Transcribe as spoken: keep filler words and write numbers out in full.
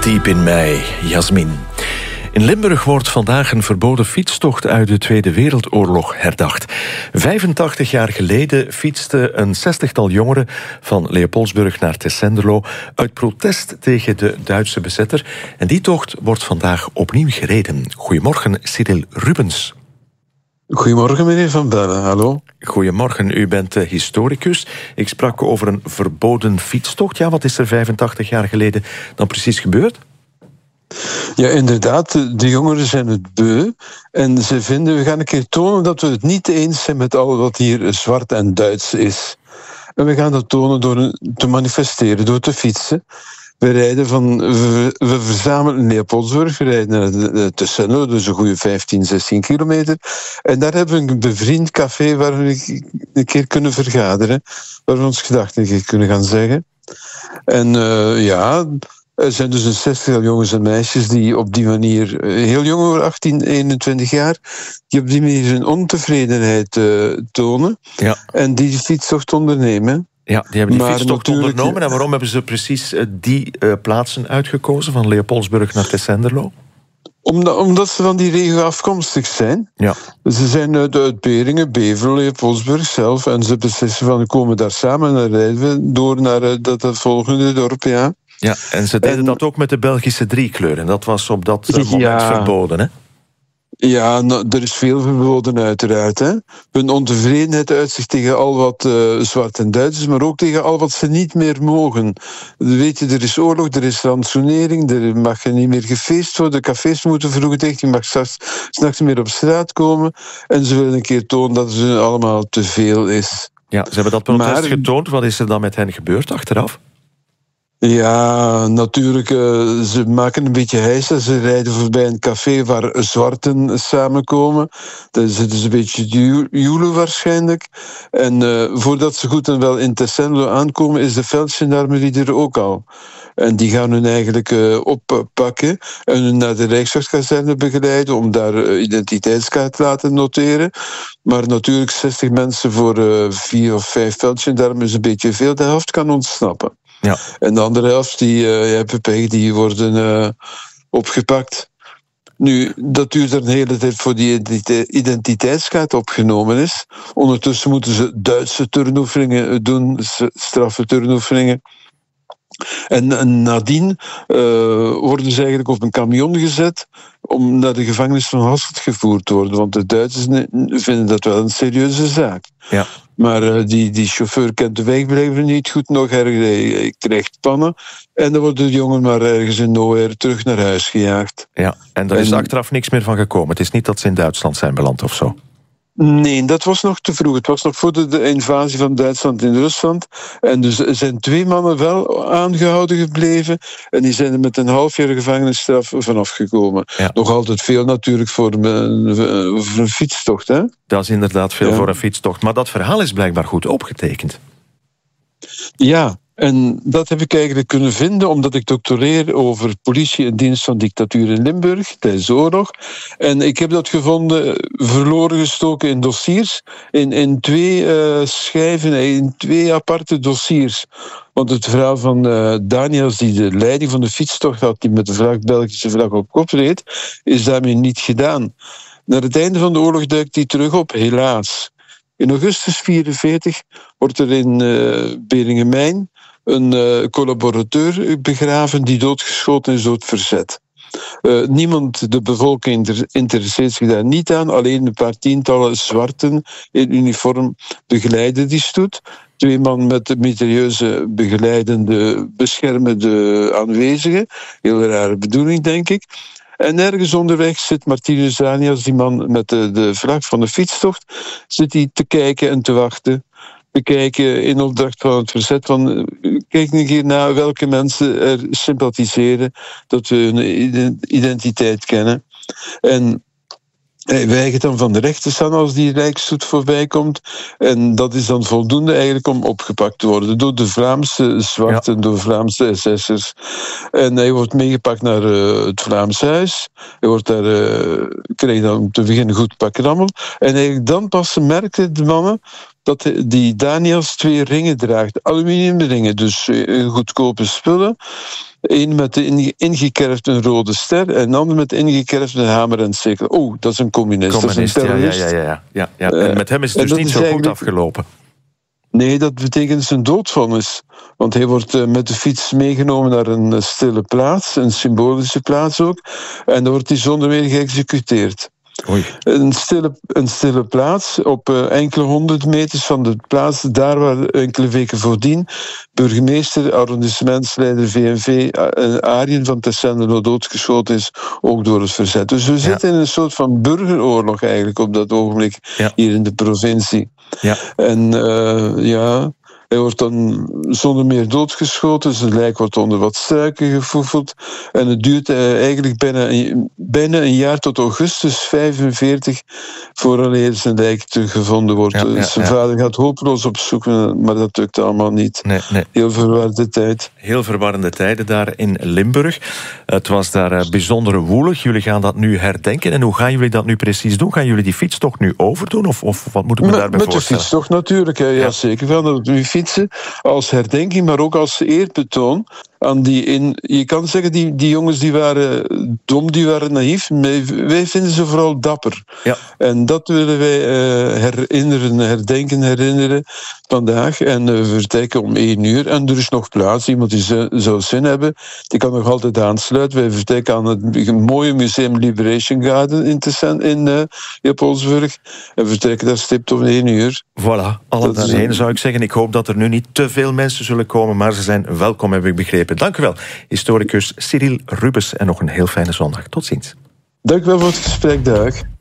Diep in mei, Jasmin. In Limburg wordt vandaag een verboden fietstocht uit de Tweede Wereldoorlog herdacht. vijfentachtig jaar geleden fietste een zestigtal jongeren van Leopoldsburg naar Tessenderlo uit protest tegen de Duitse bezetter. En die tocht wordt vandaag opnieuw gereden. Goedemorgen, Cyril Rubens. Goedemorgen, meneer Van Bellen. Hallo. Goedemorgen, u bent historicus. Ik sprak over een verboden fietstocht. Ja, wat is er vijfentachtig jaar geleden dan precies gebeurd? Ja, inderdaad, de jongeren zijn het beu. En ze vinden, we gaan een keer tonen dat we het niet eens zijn met al wat hier zwart en Duits is. En we gaan dat tonen door te manifesteren, door te fietsen. We rijden van, we, we verzamelen in Leopoldsburg, we rijden naar de, de Tessenderlo, dus een goede vijftien, zestien kilometer. En daar hebben we een bevriend café waar we een keer kunnen vergaderen, waar we ons gedachten een keer kunnen gaan zeggen. En uh, ja, er zijn dus een zestigtal jongens en meisjes die op die manier, heel jong hoor, achttien, eenentwintig jaar, die op die manier hun ontevredenheid uh, tonen. Ja. En die de fietstocht ondernemen. Ja, die hebben die maar fietstocht ondernomen. En waarom hebben ze precies die uh, plaatsen uitgekozen, van Leopoldsburg naar Tessenderlo? Omdat, omdat ze van die regio afkomstig zijn. Ja. Ze zijn uit, uit Beringen, Beveren, Leopoldsburg zelf. En ze beslissen van, we komen daar samen en dan rijden we door naar uh, dat, dat volgende dorp, ja. Ja, en ze deden en, dat ook met de Belgische driekleur. En dat was op dat uh, moment ja, verboden, hè? Ja, nou, er is veel verboden uiteraard. Hè. Hun ontevredenheid uitzicht tegen al wat uh, zwart en Duits is, maar ook tegen al wat ze niet meer mogen. Weet je, er is oorlog, er is ransonering, er mag niet meer gefeest worden, de cafés moeten vroeg dicht, je mag s'nachts niet meer op straat komen. En ze willen een keer tonen dat het allemaal te veel is. Ja, ze hebben dat protest maar getoond. Wat is er dan met hen gebeurd achteraf? Ja, natuurlijk, uh, ze maken een beetje heisa. Ze rijden voorbij een café waar zwarten samenkomen. Dat is dus een beetje joelen waarschijnlijk. En uh, voordat ze goed en wel in Tessenderlo aankomen, is de veldgendarmerie er ook al. En die gaan hun eigenlijk uh, oppakken en hun naar de Rijkswachtkazerne begeleiden om daar uh, identiteitskaart te laten noteren. Maar natuurlijk zestig mensen voor uh, vier of vijf veldgendarmen is een beetje veel. De helft kan ontsnappen. Ja. En de andere helft, die, uh, ja, die worden uh, opgepakt. Nu, dat duurt er een hele tijd voor die identiteitskaart opgenomen is. Ondertussen moeten ze Duitse turnoefeningen doen, straffe turnoefeningen. En, en nadien uh, worden ze eigenlijk op een camion gezet om naar de gevangenis van Hasselt gevoerd te worden. Want de Duitsers vinden dat wel een serieuze zaak. Ja. Maar uh, die, die chauffeur kent de weg blijkbaar niet goed nog. Hij krijgt pannen. En dan wordt de jongen maar ergens in nowhere terug naar huis gejaagd. Ja, en daar is en, achteraf niks meer van gekomen. Het is niet dat ze in Duitsland zijn beland of zo. Nee, dat was nog te vroeg. Het was nog voor de, de invasie van Duitsland in Rusland. En dus er zijn twee mannen wel aangehouden gebleven. En die zijn er met een half jaar gevangenisstraf vanaf gekomen. Ja. Nog altijd veel natuurlijk voor een, voor een fietstocht, hè? Dat is inderdaad veel ja. voor een fietstocht. Maar dat verhaal is blijkbaar goed opgetekend. Ja. En dat heb ik eigenlijk kunnen vinden omdat ik doctoreer over politie en dienst van dictatuur in Limburg tijdens de oorlog. En ik heb dat gevonden verloren gestoken in dossiers, in, in twee uh, schijven, in twee aparte dossiers. Want het verhaal van uh, Daniels, die de leiding van de fietstocht had, die met de vlag, Belgische vlag op kop reed, is daarmee niet gedaan. Naar het einde van de oorlog duikt die terug op, helaas. In augustus vierenveertig wordt er in uh, Beringen-Mijn een uh, collaborateur begraven die doodgeschoten is door het verzet. Uh, niemand, de bevolking, interesseert zich daar niet aan. Alleen een paar tientallen zwarten in uniform begeleiden die stoet. Twee man met de mysterieuze begeleidende, beschermende aanwezigen. Heel rare bedoeling, denk ik. En ergens onderweg zit Martinus Daniels, die man met de, de vlag van de fietstocht, zit hij te kijken en te wachten. Te kijken in opdracht van het verzet van, kijk nu hier naar welke mensen er sympathiseren, dat we hun identiteit kennen. En hij weigert dan van de recht te staan als die rijksstoet voorbij komt. En dat is dan voldoende eigenlijk om opgepakt te worden door de Vlaamse zwarten, ja. door Vlaamse S S'ers. En hij wordt meegepakt naar uh, het Vlaams Huis. Hij wordt daar, uh, krijgt dan om te beginnen goed pak rammel. En eigenlijk dan pas merken de mannen dat die Daniels twee ringen draagt. Aluminiumringen, dus uh, goedkope spullen. Eén met de ingekerfd een rode ster en een ander met ingekerfd een hamer en sikkel. Oh, dat is een communist. communist dat is een terrorist. Ja, ja, ja, ja, ja. En uh, met hem is het dus niet zo goed afgelopen. Nee, dat betekent zijn doodvonnis. Want hij wordt uh, met de fiets meegenomen naar een stille plaats, een symbolische plaats ook. En dan wordt hij zonder meer geëxecuteerd. Oei. Een, stille, een stille plaats op uh, enkele honderd meters van de plaats, daar waar enkele weken voordien burgemeester, arrondissementsleider V N V uh, Arjen van Tercendelo doodgeschoten is, ook door het verzet. Dus we ja. zitten in een soort van burgeroorlog eigenlijk op dat ogenblik ja. hier in de provincie. Ja. En uh, ja... Hij wordt dan zonder meer doodgeschoten, zijn lijk wordt onder wat struiken gefoefeld. En het duurt eigenlijk bijna een, bijna een jaar tot augustus vijfenveertig vooraleer zijn lijk teruggevonden wordt. Ja, ja, zijn ja. vader gaat hopeloos op zoek, maar dat lukt allemaal niet. Nee, nee. Heel verwarde tijd. Heel verwarrende tijden daar in Limburg. Het was daar bijzonder woelig. Jullie gaan dat nu herdenken. En hoe gaan jullie dat nu precies doen? Gaan jullie die fietstocht nu overdoen? Of, of wat moet ik me met, daarbij met voorstellen? Met de fietstocht natuurlijk, ja, ja. zeker. We gaan dat nu fietsen als herdenking, maar ook als eerbetoon aan die in. Je kan zeggen, die, die jongens die waren dom, die waren naïef. Wij, wij vinden ze vooral dapper. Ja. En dat willen wij uh, herinneren, herdenken, herinneren vandaag. En uh, we vertrekken om één uur. En er is nog plaats. Iemand die z- zou zin hebben, die kan nog altijd aansluiten. Wij vertrekken aan het mooie museum Liberation Garden in, Tessen, in uh, Leopoldsburg. En vertrekken daar stipt om één uur. Voilà, alle daarheen zou ik zeggen. Ik hoop dat er nu niet te veel mensen zullen komen, maar ze zijn welkom, heb ik begrepen. Dank u wel, historicus Cyril Rubens. En nog een heel fijne zondag. Tot ziens. Dank u wel voor het gesprek, dag.